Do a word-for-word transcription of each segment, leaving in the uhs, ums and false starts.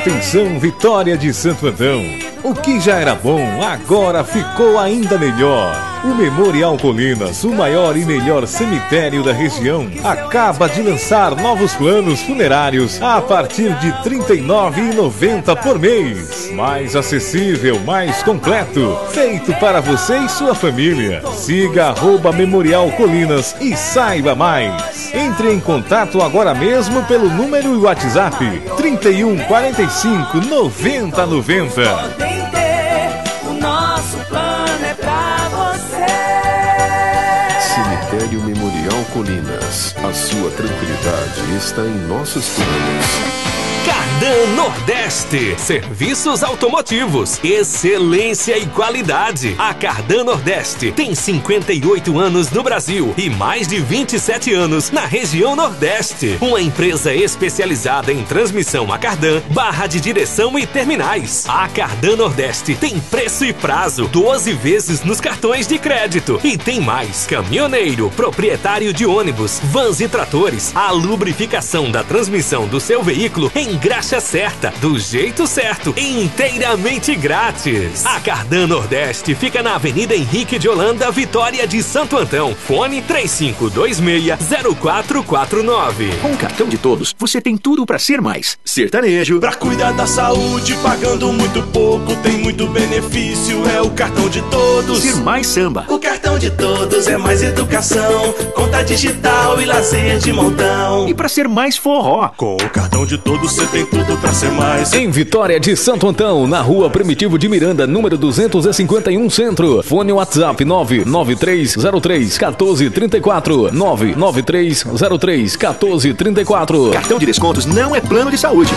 Atenção, Vitória de Santo Antão. O que já era bom, agora ficou ainda melhor. O Memorial Colinas, o maior e melhor cemitério da região, acaba de lançar novos planos funerários a partir de trinta e nove reais e noventa centavos por mês. Mais acessível, mais completo, feito para você e sua família. Siga arroba Memorial Colinas e saiba mais. Entre em contato agora mesmo pelo número e WhatsApp trinta e um, quarenta e cinco, noventa, noventa. O nosso plano é pra você. Cemitério Memorial Colinas. A sua tranquilidade está em nossos planos. Cardan Nordeste, serviços automotivos, excelência e qualidade. A Cardan Nordeste tem cinquenta e oito anos no Brasil e mais de vinte e sete anos na região Nordeste. Uma empresa especializada em transmissão a cardan, barra de direção e terminais. A Cardan Nordeste tem preço e prazo, doze vezes nos cartões de crédito. E tem mais: caminhoneiro, proprietário de ônibus, vans e tratores. A lubrificação da transmissão do seu veículo em graxa certa, do jeito certo, inteiramente grátis. A Cardan Nordeste fica na Avenida Henrique de Holanda, Vitória de Santo Antão. Fone três cinco dois seis, zero quatro quatro nove. Com o cartão de todos, você tem tudo pra ser mais sertanejo. Pra cuidar da saúde, pagando muito pouco, tem muito benefício, é o cartão de todos. Ser mais samba. O cartão de todos é mais educação, conta digital e lazer de montão. E pra ser mais forró. Com o cartão de todos, você tem tudo pra ser mais. Em Vitória de Santo Antão, na rua Primitivo de Miranda, número duzentos e cinquenta e um, Centro. Fone WhatsApp nove nove três zero três, um quatro três quatro. nove nove três zero três, um quatro três quatro. Cartão de descontos não é plano de saúde.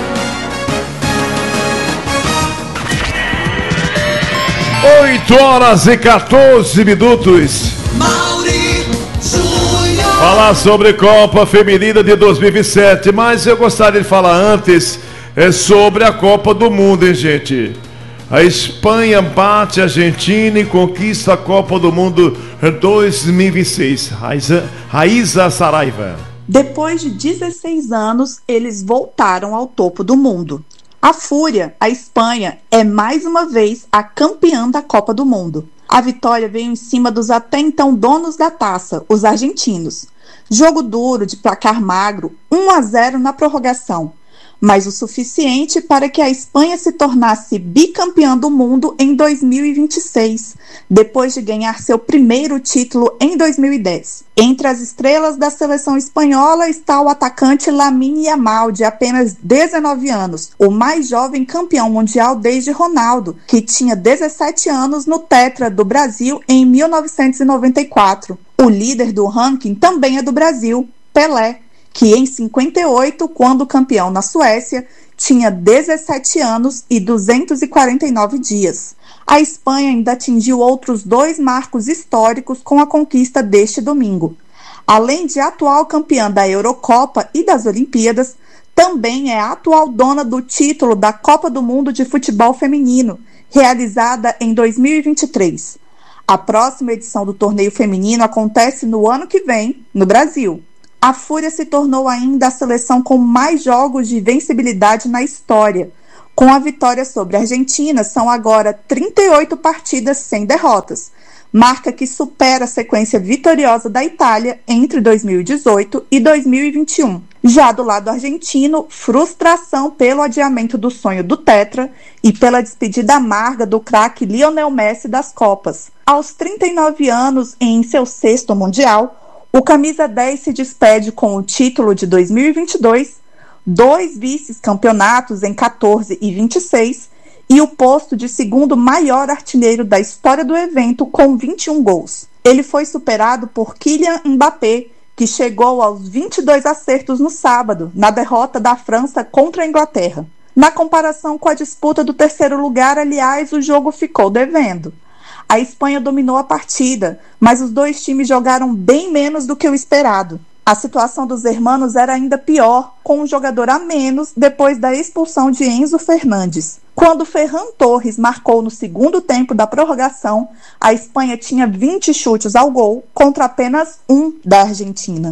oito horas e quatorze minutos. Falar sobre Copa Feminina de dois mil e vinte e sete, mas eu gostaria de falar antes é sobre a Copa do Mundo, hein, gente? A Espanha bate a Argentina e conquista a Copa do Mundo dois mil e vinte e seis. Raíza, Raíza Saraiva. Depois de dezesseis anos, eles voltaram ao topo do mundo. A Fúria, a Espanha, é mais uma vez a campeã da Copa do Mundo. A vitória veio em cima dos até então donos da taça, os argentinos. Jogo duro, de placar magro, um a zero na prorrogação, mas o suficiente para que a Espanha se tornasse bicampeã do mundo em dois mil e vinte e seis, depois de ganhar seu primeiro título em dois mil e dez. Entre as estrelas da seleção espanhola está o atacante Lamine Yamal, de apenas dezenove anos, o mais jovem campeão mundial desde Ronaldo, que tinha dezessete anos no Tetra do Brasil em mil novecentos e noventa e quatro. O líder do ranking também é do Brasil, Pelé, que em cinquenta e oito, quando campeão na Suécia, tinha dezessete anos e duzentos e quarenta e nove dias. A Espanha ainda atingiu outros dois marcos históricos com a conquista deste domingo. Além de atual campeã da Eurocopa e das Olimpíadas, também é a atual dona do título da Copa do Mundo de Futebol Feminino, realizada em dois mil e vinte e três. A próxima edição do torneio feminino acontece no ano que vem, no Brasil. A Fúria se tornou ainda a seleção com mais jogos de vencibilidade na história. Com a vitória sobre a Argentina, são agora trinta e oito partidas sem derrotas, marca que supera a sequência vitoriosa da Itália entre dois mil e dezoito e dois mil e vinte e um. Já do lado argentino, frustração pelo adiamento do sonho do Tetra e pela despedida amarga do craque Lionel Messi das Copas. Aos trinta e nove anos, em seu sexto Mundial, o camisa dez se despede com o título de dois mil e vinte e dois, dois vice-campeonatos em quatorze e vinte e seis e o posto de segundo maior artilheiro da história do evento com vinte e um gols. Ele foi superado por Kylian Mbappé, que chegou aos vinte e dois acertos no sábado, na derrota da França contra a Inglaterra. Na comparação com a disputa do terceiro lugar, aliás, o jogo ficou devendo. A Espanha dominou a partida, mas os dois times jogaram bem menos do que o esperado. A situação dos hermanos era ainda pior, com um jogador a menos depois da expulsão de Enzo Fernandes. Quando Ferran Torres marcou no segundo tempo da prorrogação, a Espanha tinha vinte chutes ao gol contra apenas um da Argentina.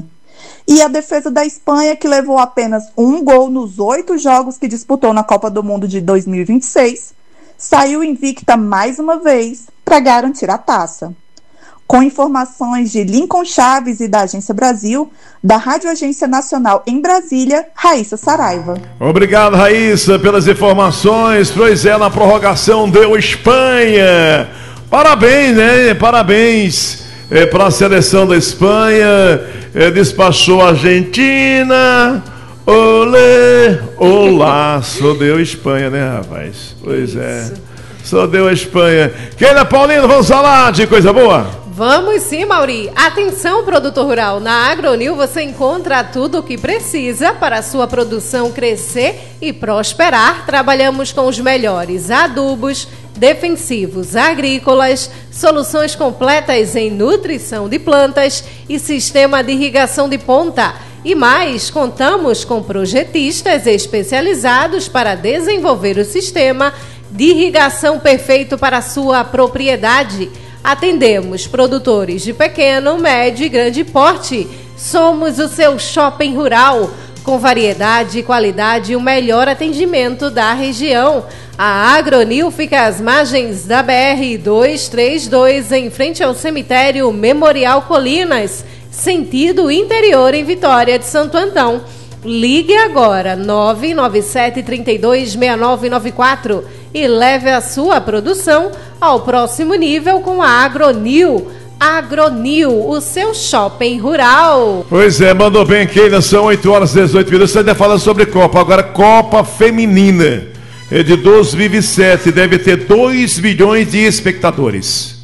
E a defesa da Espanha, que levou apenas um gol nos oito jogos que disputou na Copa do Mundo de dois mil e vinte e seis, saiu invicta mais uma vez para garantir a taça. Com informações de Lincoln Chaves e da Agência Brasil, da Rádio Agência Nacional em Brasília, Raíssa Saraiva. Obrigado, Raíssa, pelas informações. Pois é, na prorrogação deu Espanha. Parabéns, né? Parabéns é, para a seleção da Espanha. É, despachou a Argentina. Olê, olá. Só deu Espanha, né, rapaz? Pois é. Só deu a Espanha. Keila Paulino, vamos falar de coisa boa? Vamos sim, Mauri. Atenção, produtor rural. Na Agronil você encontra tudo o que precisa para a sua produção crescer e prosperar. Trabalhamos com os melhores adubos, defensivos agrícolas, soluções completas em nutrição de plantas e sistema de irrigação de ponta. E mais, contamos com projetistas especializados para desenvolver o sistema de irrigação perfeito para a sua propriedade. Atendemos produtores de pequeno, médio e grande porte. Somos o seu shopping rural, com variedade e qualidade e o melhor atendimento da região. A Agronil fica às margens da B R duzentos e trinta e dois, em frente ao cemitério Memorial Colinas, sentido interior, em Vitória de Santo Antão. Ligue agora, nove nove sete, três dois, seis nove nove quatro e leve a sua produção ao próximo nível com a Agronil. Agronil, o seu shopping rural. Pois é, mandou bem, Keila, são oito horas e dezoito minutos. Você ainda fala sobre Copa, agora Copa Feminina é de dois mil e vinte e sete, deve ter dois milhões de espectadores.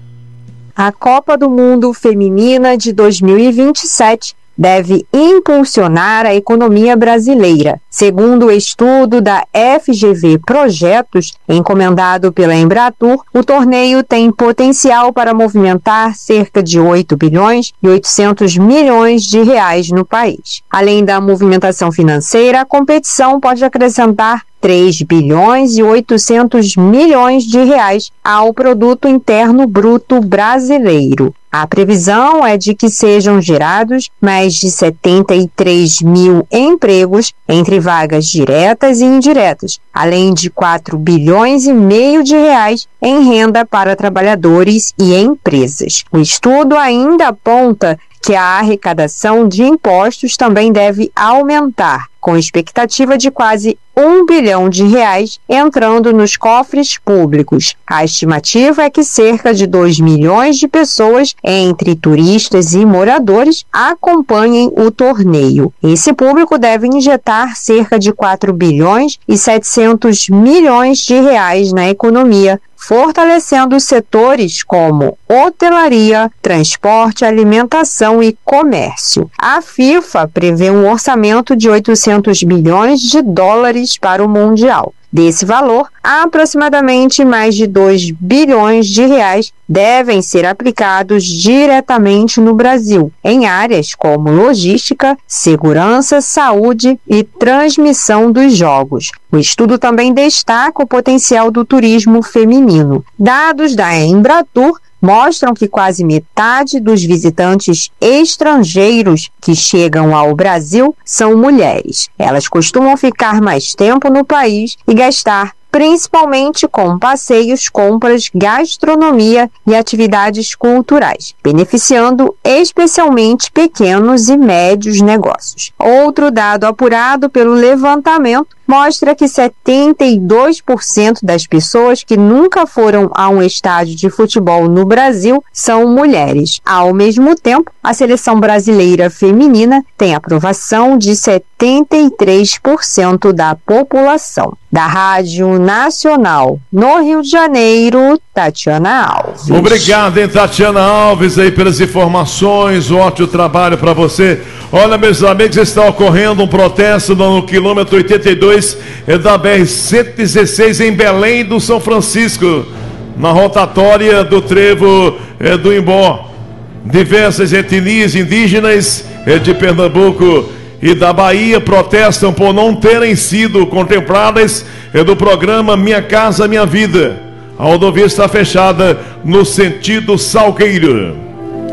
A Copa do Mundo Feminina de dois mil e vinte e sete deve impulsionar a economia brasileira. Segundo o estudo da F G V Projetos, encomendado pela Embratur, o torneio tem potencial para movimentar cerca de oito bilhões e oitocentos milhões de reais no país. Além da movimentação financeira, a competição pode acrescentar três bilhões e oitocentos milhões de reais ao produto interno bruto brasileiro. A previsão é de que sejam gerados mais de setenta e três mil empregos entre vagas diretas e indiretas, além de quatro bilhões e meio de reais em renda para trabalhadores e empresas. O estudo ainda aponta que a arrecadação de impostos também deve aumentar, com expectativa de quase um bilhão de reais entrando nos cofres públicos. A estimativa é que cerca de dois milhões de pessoas, entre turistas e moradores, acompanhem o torneio. Esse público deve injetar cerca de quatro bilhões e setecentos milhões de reais na economia, fortalecendo setores como hotelaria, transporte, alimentação e comércio. A FIFA prevê um orçamento de oitocentos milhões de dólares para o Mundial. Desse valor, aproximadamente mais de dois bilhões de reais devem ser aplicados diretamente no Brasil, em áreas como logística, segurança, saúde e transmissão dos jogos. O estudo também destaca o potencial do turismo feminino. Dados da Embratur mostram que quase metade dos visitantes estrangeiros que chegam ao Brasil são mulheres. Elas costumam ficar mais tempo no país e gastar principalmente com passeios, compras, gastronomia e atividades culturais, beneficiando especialmente pequenos e médios negócios. Outro dado apurado pelo levantamento mostra que setenta e dois por cento das pessoas que nunca foram a um estádio de futebol no Brasil são mulheres. Ao mesmo tempo, a seleção brasileira feminina tem aprovação de setenta e três por cento da população. Da Rádio Nacional, no Rio de Janeiro, Tatiana Alves. Obrigado, hein, Tatiana Alves, aí pelas informações, um ótimo trabalho para você. Olha, meus amigos, está ocorrendo um protesto no quilômetro oitenta e dois da B R cento e dezesseis em Belém do São Francisco, na rotatória do trevo é, do Imbó. Diversas etnias indígenas é, de Pernambuco e da Bahia protestam por não terem sido contempladas é, do programa Minha Casa Minha Vida. A rodovia está fechada no sentido Salgueiro.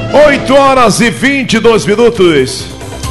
oito horas e vinte e dois minutos.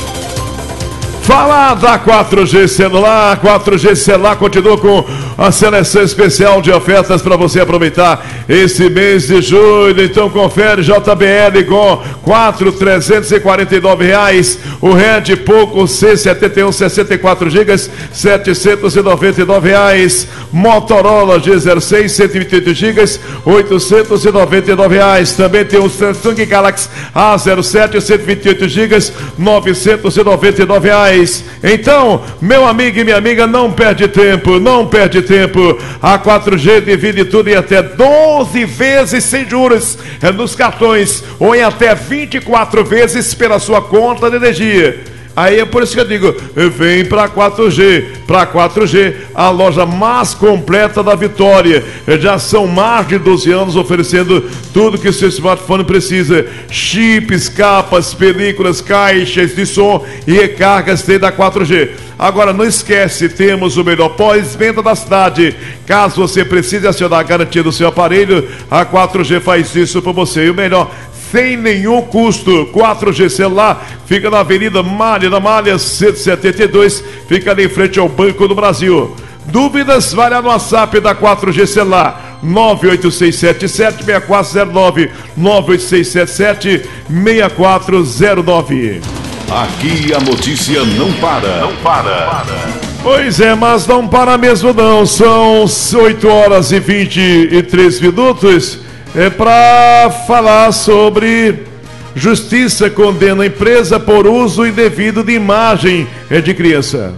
Falar da quatro G Celular. quatro G Celular continua com a seleção especial de ofertas para você aproveitar esse mês de julho. Então confere, J B L com quatro mil trezentos e quarenta e nove reais. O Red Poco C setenta e um, sessenta e quatro gigas, setecentos e noventa e nove reais. Motorola G zero seis, cento e vinte e oito gigas, oitocentos e noventa e nove reais. Também tem o Samsung Galaxy A zero sete, cento e vinte e oito gigas, novecentos e noventa e nove reais. Então, meu amigo e minha amiga, não perde tempo, não perde tempo. A quatro G divide tudo em até doze vezes sem juros é nos cartões, ou em até vinte e quatro vezes pela sua conta de energia. Aí é por isso que eu digo, vem para quatro G, para quatro G, a loja mais completa da Vitória. Já são mais de doze anos oferecendo tudo que o seu smartphone precisa. Chips, capas, películas, caixas de som e recargas tem da quatro G. Agora não esquece, temos o melhor pós-venda da cidade. Caso você precise acionar a garantia do seu aparelho, a quatro G faz isso para você. E o melhor, sem nenhum custo. quatro G Celular fica na Avenida Malha, na Malha cento e setenta e dois, fica ali em frente ao Banco do Brasil. Dúvidas? Vai lá no WhatsApp da quatro G Celular, nove oito seis sete sete, seis quatro zero nove, nove oito seis sete sete, seis quatro zero nove. Aqui a notícia não para. Não para. Pois é, mas não para mesmo não. São oito horas e vinte e três minutos. É para falar sobre justiça condena a empresa por uso indevido de imagem de criança.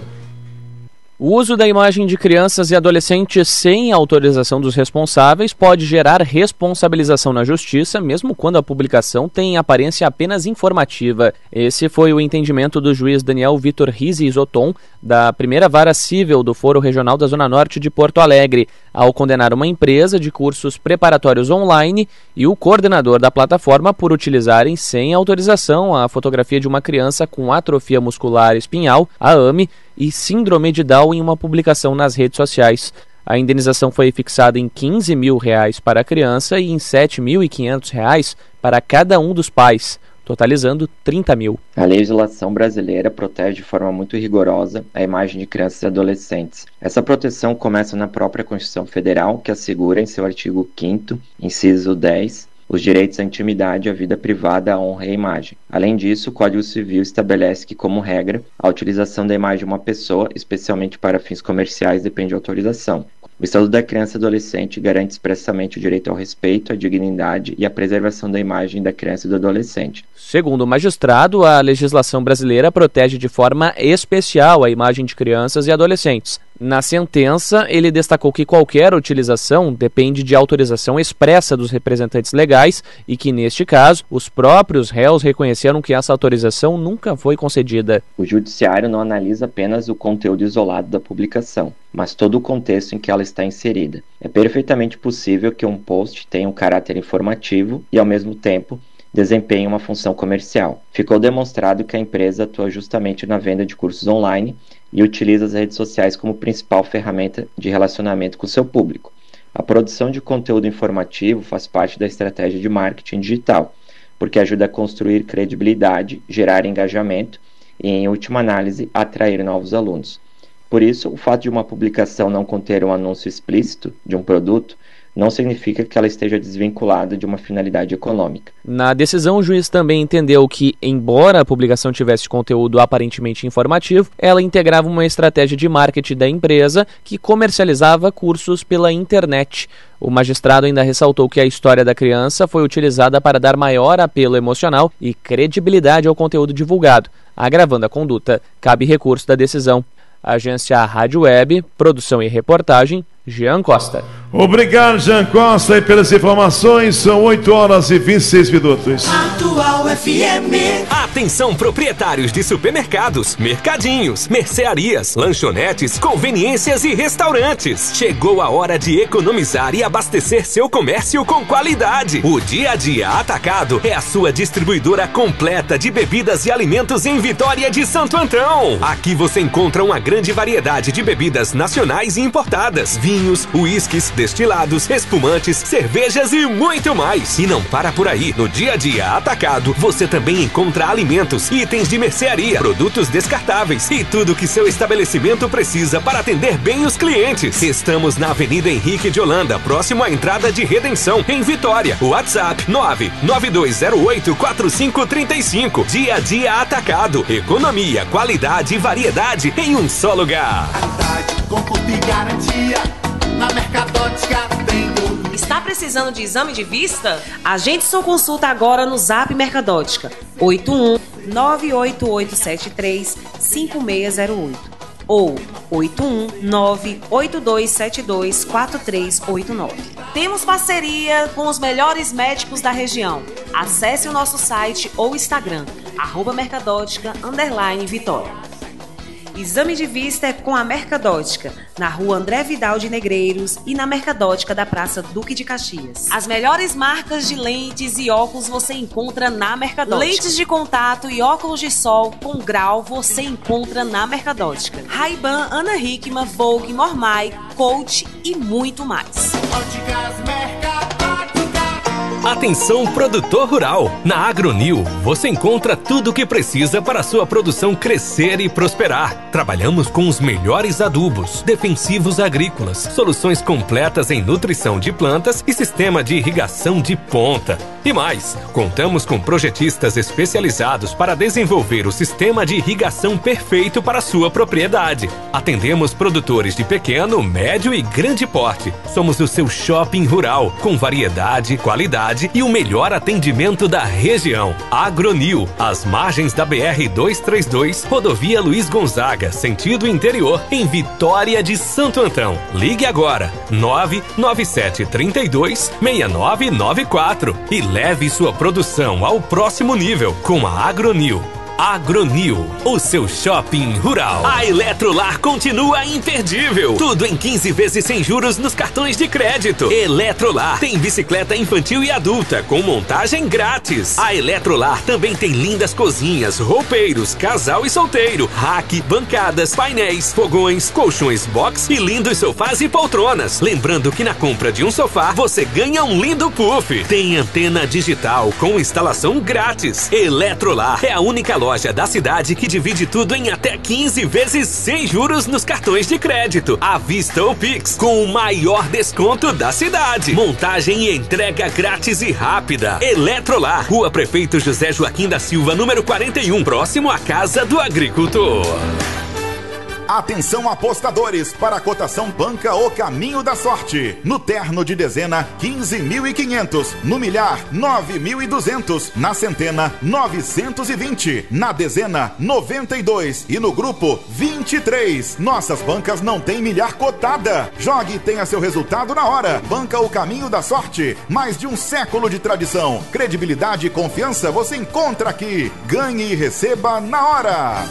O uso da imagem de crianças e adolescentes sem autorização dos responsáveis pode gerar responsabilização na justiça, mesmo quando a publicação tem aparência apenas informativa. Esse foi o entendimento do juiz Daniel Vitor Rizzi Isoton, da primeira vara civil do Foro Regional da Zona Norte de Porto Alegre, ao condenar uma empresa de cursos preparatórios online e o coordenador da plataforma por utilizarem sem autorização a fotografia de uma criança com atrofia muscular espinhal, a A M E, e síndrome de Down em uma publicação nas redes sociais. A indenização foi fixada em quinze mil reais para a criança e em sete mil e quinhentos reais para cada um dos pais, totalizando trinta mil. A legislação brasileira protege de forma muito rigorosa a imagem de crianças e adolescentes. Essa proteção começa na própria Constituição Federal, que assegura em seu artigo quinto, inciso dez, os direitos à intimidade, à vida privada, à honra e à imagem. Além disso, o Código Civil estabelece que, como regra, a utilização da imagem de uma pessoa, especialmente para fins comerciais, depende de autorização. O Estatuto da Criança e Adolescente garante expressamente o direito ao respeito, à dignidade e à preservação da imagem da criança e do adolescente. Segundo o magistrado, a legislação brasileira protege de forma especial a imagem de crianças e adolescentes. Na sentença, ele destacou que qualquer utilização depende de autorização expressa dos representantes legais e que, neste caso, os próprios réus reconheceram que essa autorização nunca foi concedida. O judiciário não analisa apenas o conteúdo isolado da publicação, mas todo o contexto em que ela está inserida. É perfeitamente possível que um post tenha um caráter informativo e, ao mesmo tempo, desempenhe uma função comercial. Ficou demonstrado que a empresa atua justamente na venda de cursos online e utiliza as redes sociais como principal ferramenta de relacionamento com o seu público. A produção de conteúdo informativo faz parte da estratégia de marketing digital, porque ajuda a construir credibilidade, gerar engajamento e, em última análise, atrair novos alunos. Por isso, o fato de uma publicação não conter um anúncio explícito de um produto não significa que ela esteja desvinculada de uma finalidade econômica. Na decisão, o juiz também entendeu que, embora a publicação tivesse conteúdo aparentemente informativo, ela integrava uma estratégia de marketing da empresa que comercializava cursos pela internet. O magistrado ainda ressaltou que a história da criança foi utilizada para dar maior apelo emocional e credibilidade ao conteúdo divulgado, agravando a conduta. Cabe recurso da decisão. Agência Rádio Web, produção e reportagem, Jean Costa. Obrigado, Jean Costa, e pelas informações. São oito horas e vinte e seis minutos. Atual F M. Atenção, proprietários de supermercados, mercadinhos, mercearias, lanchonetes, conveniências e restaurantes. Chegou a hora de economizar e abastecer seu comércio com qualidade. O Dia a Dia Atacado é a sua distribuidora completa de bebidas e alimentos em Vitória de Santo Antão. Aqui você encontra uma grande variedade de bebidas nacionais e importadas, vinhos, uísques, destilados, espumantes, cervejas e muito mais. E não para por aí. No Dia a Dia Atacado, você também encontra alimentos, itens de mercearia, produtos descartáveis e tudo que seu estabelecimento precisa para atender bem os clientes. Estamos na Avenida Henrique de Holanda, próximo à entrada de Redenção, em Vitória. WhatsApp nove nove dois zero oito quatro cinco três cinco. Dia a Dia Atacado. Economia, qualidade e variedade em um só lugar. Conforto e garantia, na Mercadótica tem tudo. Está precisando de exame de vista? Agende sua consulta agora no Zap Mercadótica oito um nove oito oito sete três cinco seis zero oito ou oito um nove oito dois sete dois quatro três oito nove. Temos parceria com os melhores médicos da região. Acesse o nosso site ou Instagram, arroba Mercadótica underline Vitória. Exame de vista é com a Mercadótica, na rua André Vidal de Negreiros e na Mercadótica da Praça Duque de Caxias. As melhores marcas de lentes e óculos você encontra na Mercadótica. Lentes de contato e óculos de sol com grau você encontra na Mercadótica. Ray-Ban, Ana Hickman, Vogue, Mormai, Coach e muito mais. Óticas Mercadótica. Atenção, produtor rural! Na Agronil, você encontra tudo o que precisa para a sua produção crescer e prosperar. Trabalhamos com os melhores adubos, defensivos agrícolas, soluções completas em nutrição de plantas e sistema de irrigação de ponta. E mais, contamos com projetistas especializados para desenvolver o sistema de irrigação perfeito para a sua propriedade. Atendemos produtores de pequeno, médio e grande porte. Somos o seu shopping rural, com variedade, qualidade e o melhor atendimento da região. Agronil, às margens da B R duzentos e trinta e dois, Rodovia Luiz Gonzaga, sentido interior, em Vitória de Santo Antão. Ligue agora, nove nove sete três dois seis nove nove quatro e leve sua produção ao próximo nível com a Agronil. Agronil, o seu shopping rural. A Eletrolar continua imperdível. Tudo em quinze vezes sem juros nos cartões de crédito. Eletrolar tem bicicleta infantil e adulta com montagem grátis. A Eletrolar também tem lindas cozinhas, roupeiros, casal e solteiro, rack, bancadas, painéis, fogões, colchões box e lindos sofás e poltronas. Lembrando que na compra de um sofá você ganha um lindo puff. Tem antena digital com instalação grátis. Eletrolar é a única loja Loja da cidade que divide tudo em até quinze vezes sem juros nos cartões de crédito, à vista ou Pix, com o maior desconto da cidade. Montagem e entrega grátis e rápida. Eletrolar, Rua Prefeito José Joaquim da Silva, número quarenta e um, próximo à Casa do Agricultor. Atenção apostadores para a cotação banca O Caminho da Sorte. No terno de dezena, quinze mil e quinhentos. No milhar, nove mil e duzentos. Na centena, novecentos e vinte. Na dezena, noventa e dois. E no grupo, vinte e três. Nossas bancas não têm milhar cotada. Jogue e tenha seu resultado na hora. Banca O Caminho da Sorte. Mais de um século de tradição. Credibilidade e confiança você encontra aqui. Ganhe e receba na hora.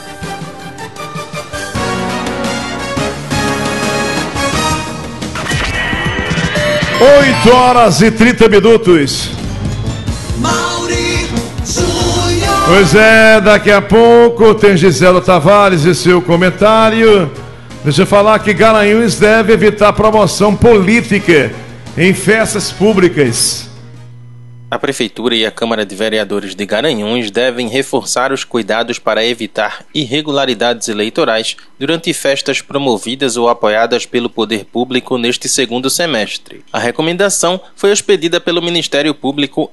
oito horas e trinta minutos. Mauri Júnior. Pois é, daqui a pouco tem Gisela Tavares e seu comentário. Deixa eu falar que Garanhuns deve evitar promoção política em festas públicas. A Prefeitura e a Câmara de Vereadores de Garanhuns devem reforçar os cuidados para evitar irregularidades eleitorais durante festas promovidas ou apoiadas pelo poder público neste segundo semestre. A recomendação foi expedida pelo Ministério Público